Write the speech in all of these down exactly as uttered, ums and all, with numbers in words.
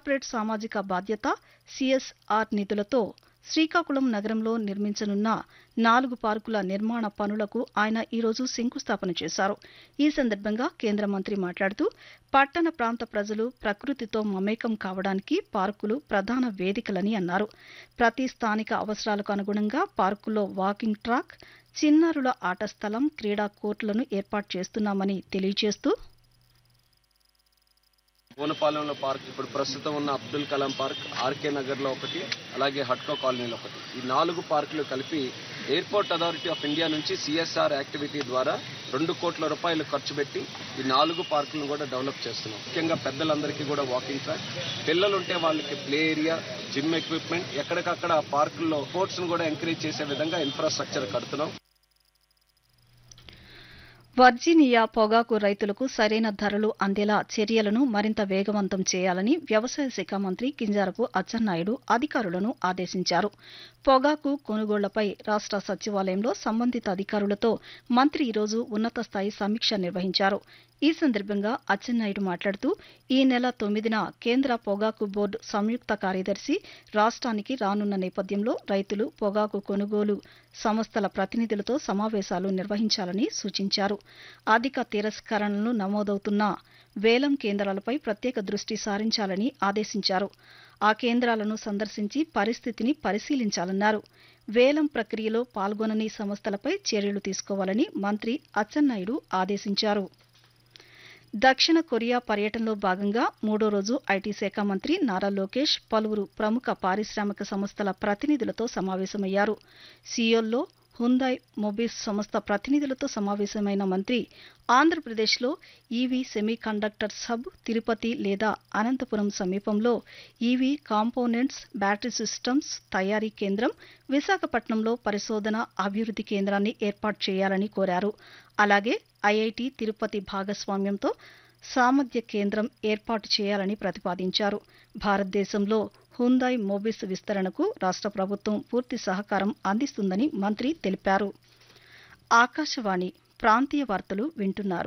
Corporate సామాజిక బాధ్యత CSR నిధులతో శ్రీకాకుళం నగరంలో నిర్మించనున్న నాలుగు పార్కుల నిర్మాణ పనులకు ఆయన ఈరోజు శంకుస్థాపన చేశారు. ఈ సందర్భంగా కేంద్ర మంత్రి మాట్లాడుతూ పట్టణ ప్రాంత ప్రజలు ప్రకృతితో మమేకం కావడానికి పార్కులు ప్రధాన వేదికలని అన్నారు. ప్రతి స్థానిక అవసరాలకు అనుగుణంగా పార్కుల్లో వాకింగ్ ట్రాక్, చిన్నారుల ఆట స్థలం, క్రీడా కోర్టులను ఏర్పాటు చేస్తున్నామని తెలియజేస్తూ బోనపాలెంలో పార్క్, ఇప్పుడు ప్రస్తుతం ఉన్న అబ్దుల్ కలాం పార్క్, ఆర్కే నగర్లో ఒకటి, అలాగే హట్కో కాలనీలో ఒకటి, ఈ నాలుగు పార్కులు కలిపి ఎయిర్పోర్ట్ అథారిటీ ఆఫ్ ఇండియా నుంచి సిఎస్ఆర్ యాక్టివిటీ ద్వారా రెండు కోట్ల రూపాయలు ఖర్చు పెట్టి ఈ నాలుగు పార్కులను కూడా డెవలప్ చేస్తున్నాం. ముఖ్యంగా పెద్దలందరికీ కూడా వాకింగ్ ట్రాక్, పిల్లలు ఉంటే వాళ్ళకి ప్లే ఏరియా, జిమ్ ఎక్విప్మెంట్, ఎక్కడికక్కడ పార్కుల్లో స్పోర్ట్స్ను కూడా ఎంకరేజ్ చేసే విధంగా ఇన్ఫ్రాస్ట్రక్చర్ కడుతున్నాం. వర్జీనియా పొగాకు రైతులకు సరైన ధరలు అందేలా చర్యలను మరింత వేగవంతం చేయాలని వ్యవసాయ శాఖ మంత్రి కింజారపు అచ్చెన్నాయుడు అధికారులను ఆదేశించారు. పొగాకు కొనుగోళ్లపై రాష్ట సచివాలయంలో సంబంధిత అధికారులతో మంత్రి ఈరోజు ఉన్నత స్థాయి సమీక్ష నిర్వహించారు. ఈ సందర్భంగా అచ్చెన్నాయుడు మాట్లాడుతూ ఈ నెల తొమ్మిదిన కేంద్ర పొగాకు బోర్డు సంయుక్త కార్యదర్శి రాష్ట్రానికి రానున్న నేపథ్యంలో రైతులు, పొగాకు కొనుగోలు సంస్థల ప్రతినిధులతో సమావేశాలు నిర్వహించాలని సూచించారు. అధిక తిరస్కరణలు నమోదవుతున్న వేలం కేంద్రాలపై ప్రత్యేక దృష్టి సారించాలని ఆదేశించారు. ఆ కేంద్రాలను సందర్శించి పరిస్థితిని పరిశీలించాలన్నారు. వేలం ప్రక్రియలో పాల్గొనని సంస్థలపై చర్యలు తీసుకోవాలని మంత్రి అచ్చెన్నాయుడు ఆదేశించారు. దక్షిణ కొరియా పర్యటనలో భాగంగా మూడో రోజు ఐటీ శాఖ మంత్రి నారా లోకేష్ పలువురు ప్రముఖ పారిశ్రామిక సంస్థల ప్రతినిధులతో సమావేశమయ్యారు. సియోల్లో హుందాయ్ మొబిస్ సంస్థ ప్రతినిధులతో సమావేశమైన మంత్రి ఆంధ్రప్రదేశ్లో EV semi conductor hub, Tirupati లేదా అనంతపురం సమీపంలో ఈవీ కాంపోనెంట్స్, బ్యాటరీ సిస్టమ్స్ తయారీ కేంద్రం, విశాఖపట్నంలో పరిశోధన అభివృద్ది కేంద్రాన్ని ఏర్పాటు చేయాలని కోరారు. అలాగే ఐఐటి తిరుపతి భాగస్వామ్యంతో సామర్థ్య కేంద్రం ఏర్పాటు చేయాలని ప్రతిపాదించారు. భారతదేశంలో హుందాయ్ మొబిస్ విస్తరణకు రాష్ట్ర ప్రభుత్వం పూర్తి సహకారం అందిస్తుందని మంత్రి తెలిపారు. ఆకాశవాణి ప్రాంతీయ వార్తలు వింటున్నారు.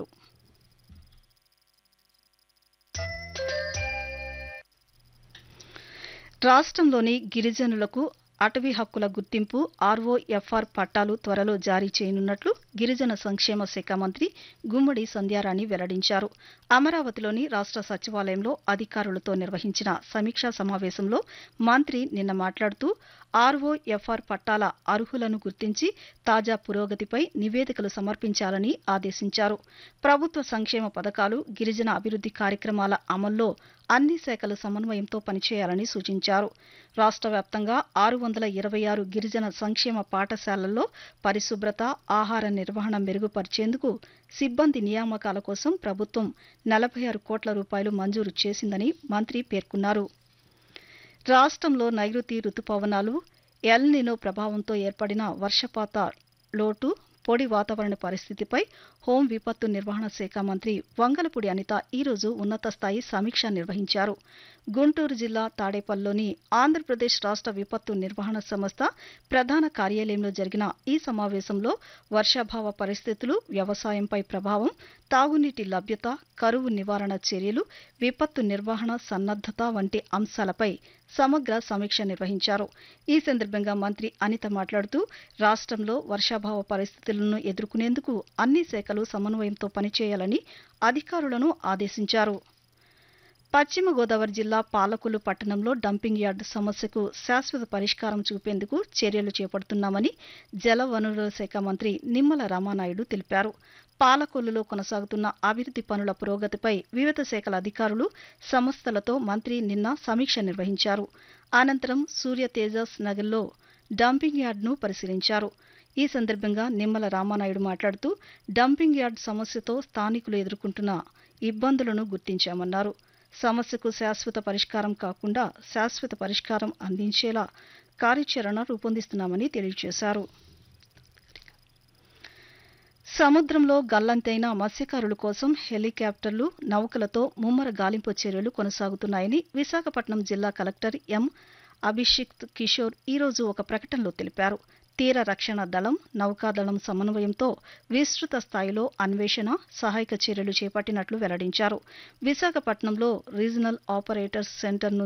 రాష్ట్రంలోని గిరిజనులకు అటవీ హక్కుల గుర్తింపు ఆర్ఓఎఫ్ఆర్ పట్టాలు త్వరలో జారీ చేయనున్నట్లు గిరిజన సంక్షేమ శాఖ మంత్రి గుమ్మడి సంధ్యారాణి వెల్లడించారు. అమరావతిలోని రాష్ట్ర సచివాలయంలో అధికారులతో నిర్వహించిన సమీక్షా సమావేశంలో మంత్రి నిన్న మాట్లాడుతూ ఆర్ఓఎఫ్ఆర్ పట్టాల అర్హులను గుర్తించి తాజా పురోగతిపై నివేదికలు సమర్పించాలని ఆదేశించారు. ప్రభుత్వ సంక్షేమ పథకాలు, గిరిజన అభివృద్ది కార్యక్రమాల అమల్లో అన్ని శాఖలు సమన్వయంతో పనిచేయాలని సూచించారు. రాష్ట్ర వ్యాప్తంగా ఆరు వందల ఇరవై ఆరు గిరిజన సంక్షేమ పాఠశాలల్లో పరిశుభ్రత, ఆహార నిర్వహణ మెరుగుపరిచేందుకు సిబ్బంది నియామకాల కోసం ప్రభుత్వం నలభై ఆరు కోట్ల రూపాయలు మంజూరు చేసిందని మంత్రి పేర్కొన్నారు. రాష్ట్రంలో నైరుతి రుతుపవనాలు, ఎల్ నినో ప్రభావంతో ఏర్పడిన వర్షపాత లోటు, పొడి వాతావరణ పరిస్థితిపై హోం విపత్తు నిర్వహణ శాఖ మంత్రి వంగలపూడి అనిత ఈరోజు ఉన్నత స్థాయి సమీక్ష నిర్వహించారు. గుంటూరు జిల్లా తాడేపల్లిలోని ఆంధ్రప్రదేశ్ రాష్ట్ర విపత్తు నిర్వహణ సంస్థ ప్రధాన కార్యాలయంలో జరిగిన ఈ సమావేశంలో వర్షాభావ పరిస్థితులు, వ్యవసాయంపై ప్రభావం, తాగునీటి లభ్యత, కరువు నివారణ చర్యలు, విపత్తు నిర్వహణ సన్నద్దత వంటి అంశాలపై సమగ్ర సమీక్ష నిర్వహించారు. ఈ సందర్భంగా మంత్రి అనిత మాట్లాడుతూ రాష్ట్రంలో వర్షాభావ పరిస్థితులను ఎదుర్కొనేందుకు అన్ని శాఖలు సమన్వయంతో పనిచేయాలని అధికారులను ఆదేశించారు. పశ్చిమ గోదావరి జిల్లా పాలకొల్లు పట్టణంలో డంపింగ్ యార్డు సమస్యకు శాశ్వత పరిష్కారం చూపేందుకు చర్యలు చేపడుతున్నామని జలవనరుల శాఖ మంత్రి నిమ్మల రామానాయుడు తెలిపారు. పాలకొల్లులో కొనసాగుతున్న అభివృద్ది పనుల పురోగతిపై వివిధ శాఖల అధికారులు, సంస్థలతో మంత్రి నిన్న సమీక్ష నిర్వహించారు. అనంతరం సూర్య తేజస్ నగర్లో డంపింగ్ యార్డును పరిశీలించారు. ఈ సందర్భంగా నిమ్మల రామానాయుడు మాట్లాడుతూ డంపింగ్ యార్డు సమస్యతో స్థానికులు ఎదుర్కొంటున్న ఇబ్బందులను గుర్తించామన్నారు. సమస్యకు శాశ్వత పరిష్కారం కాకుండా శాశ్వత పరిష్కారం అందించేలా కార్యాచరణ రూపొందిస్తున్నామని తెలియజేశారు. సముద్రంలో గల్లంతైన మత్స్యకారుల కోసం హెలికాప్టర్లు, నౌకలతో ముమ్మర గాలింపు చర్యలు కొనసాగుతున్నాయని విశాఖపట్నం జిల్లా కలెక్టర్ ఎం అభిషిక్త్ కిషోర్ ఈరోజు ఒక ప్రకటనలో తెలిపారు. తీర రక్షణ దళం, నౌకాదళం సమన్వయంతో విస్తృత స్థాయిలో అన్వేషణ, సహాయక చర్యలు చేపట్టినట్లు వెల్లడించారు. విశాఖపట్నంలో రీజనల్ ఆపరేటర్స్ సెంటర్